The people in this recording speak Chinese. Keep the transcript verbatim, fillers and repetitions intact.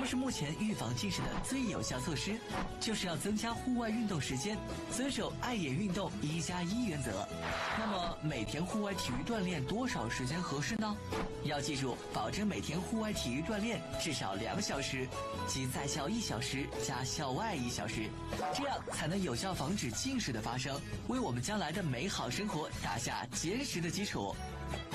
是目前预防近视的最有效措施，就是要增加户外运动时间，遵守爱眼运动一加一原则。那么每天户外体育锻炼多少时间合适呢？要记住，保证每天户外体育锻炼至少两小时，即在校一小时加校外一小时，这样才能有效防止近视的发生，为我们将来的美好生活打下坚实的基础。